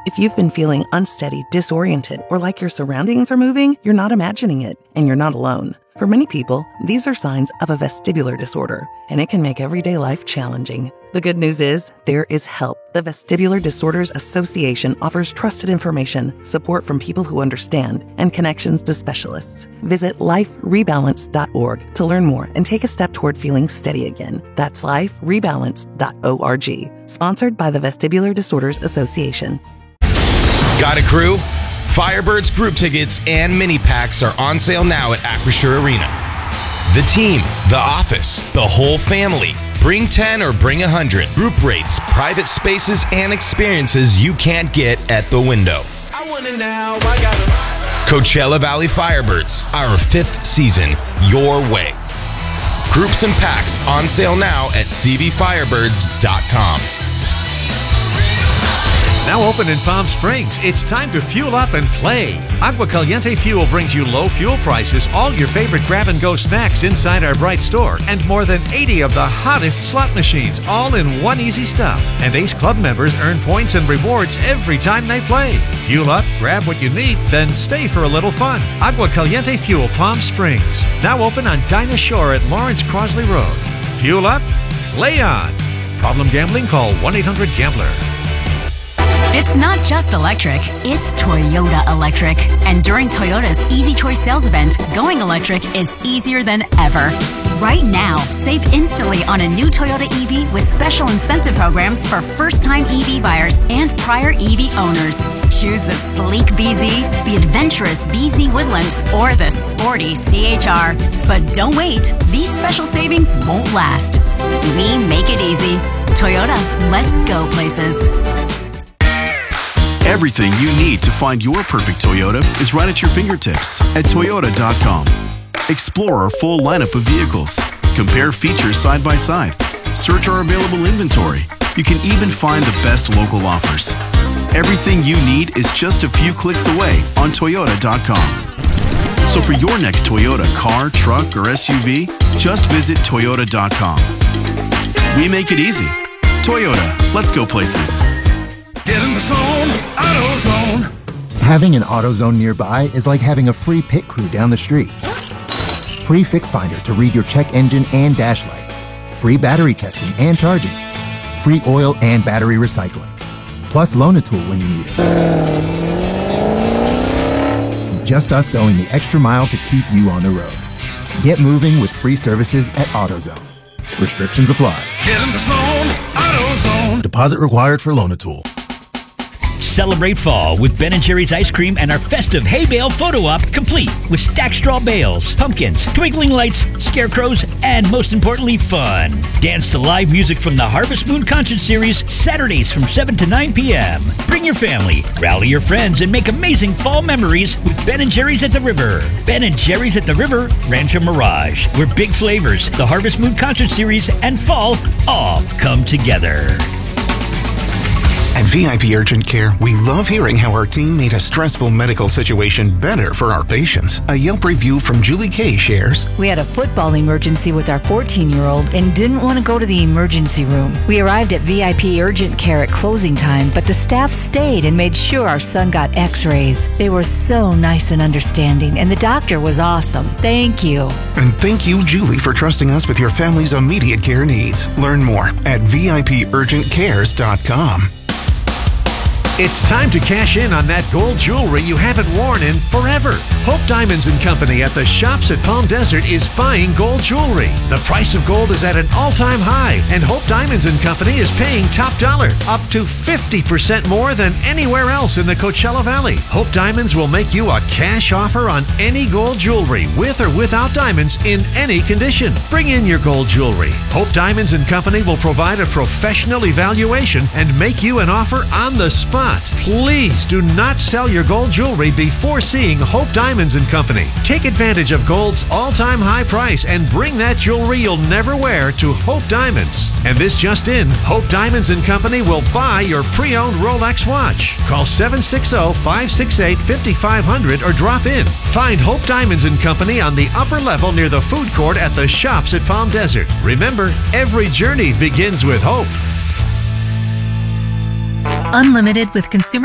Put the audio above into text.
If you've been feeling unsteady, disoriented, or like your surroundings are moving, you're not imagining it, and you're not alone. For many people, these are signs of a vestibular disorder, and it can make everyday life challenging. The good news is, there is help. The Vestibular Disorders Association offers trusted information, support from people who understand, and connections to specialists. Visit liferebalance.org to learn more and take a step toward feeling steady again. That's liferebalance.org. Sponsored by the Vestibular Disorders Association. Got a crew? Firebirds group tickets and mini packs are on sale now at Acrisure Arena. The team, the office, the whole family. Bring 10 or bring 100. Group rates, private spaces, and experiences you can't get at the window. I want it now. I got it. Coachella Valley Firebirds, our 5th season, your way. Groups and packs on sale now at cvfirebirds.com. Now open in Palm Springs, it's time to fuel up and play. Agua Caliente Fuel brings you low fuel prices, all your favorite grab-and-go snacks inside our bright store, and more than 80 of the hottest slot machines, all in one easy stop. And Ace Club members earn points and rewards every time they play. Fuel up, grab what you need, then stay for a little fun. Agua Caliente Fuel, Palm Springs. Now open on Dinah Shore at Lawrence Crosley Road. Fuel up, play on. Problem gambling? Call 1-800-GAMBLER. It's not just electric, it's Toyota Electric. And during Toyota's Easy Choice sales event, going electric is easier than ever. Right now, save instantly on a new Toyota EV with special incentive programs for first-time EV buyers and prior EV owners. Choose the sleek BZ, the adventurous BZ Woodland, or the sporty CHR. But don't wait, these special savings won't last. We make it easy. Toyota, let's go places. Everything you need to find your perfect Toyota is right at your fingertips at Toyota.com. Explore our full lineup of vehicles. Compare features side by side. Search our available inventory. You can even find the best local offers. Everything you need is just a few clicks away on Toyota.com. So for your next Toyota car, truck, or SUV, just visit Toyota.com. We make it easy. Toyota, let's go places. Get in the zone, AutoZone. Having an AutoZone nearby is like having a free pit crew down the street. Free Fix Finder to read your check engine and dash lights. Free battery testing and charging. Free oil and battery recycling. Plus Loan-A-Tool when you need it. Just us going the extra mile to keep you on the road. Get moving with free services at AutoZone. Restrictions apply. Get in the zone, AutoZone. Deposit required for Loan-A-Tool. Celebrate fall with Ben & Jerry's ice cream and our festive hay bale photo op, complete with stacked straw bales, pumpkins, twinkling lights, scarecrows, and most importantly, fun. Dance to live music from the Harvest Moon Concert Series, Saturdays from 7 to 9 p.m. Bring your family, rally your friends, and make amazing fall memories with Ben & Jerry's at the River. Ben & Jerry's at the River, Rancho Mirage, where big flavors, the Harvest Moon Concert Series, and fall all come together. At VIP Urgent Care, we love hearing how our team made a stressful medical situation better for our patients. A Yelp review from Julie Kay shares, "We had a football emergency with our 14-year-old and didn't want to go to the emergency room. We arrived at VIP Urgent Care at closing time, but the staff stayed and made sure our son got x-rays. They were so nice and understanding, and the doctor was awesome. Thank you." And thank you, Julie, for trusting us with your family's immediate care needs. Learn more at VIPUrgentCares.com. It's time to cash in on that gold jewelry you haven't worn in forever. Hope Diamonds & Company at the Shops at Palm Desert is buying gold jewelry. The price of gold is at an all-time high, and Hope Diamonds & Company is paying top dollar, up to 50% more than anywhere else in the Coachella Valley. Hope Diamonds will make you a cash offer on any gold jewelry, with or without diamonds, in any condition. Bring in your gold jewelry. Hope Diamonds & Company will provide a professional evaluation and make you an offer on the spot. Please do not sell your gold jewelry before seeing Hope Diamonds & Company. Take advantage of gold's all-time high price and bring that jewelry you'll never wear to Hope Diamonds. And this just in, Hope Diamonds & Company will buy your pre-owned Rolex watch. Call 760-568-5500 or drop in. Find Hope Diamonds & Company on the upper level near the food court at the Shops at Palm Desert. Remember, every journey begins with hope. Unlimited with consumer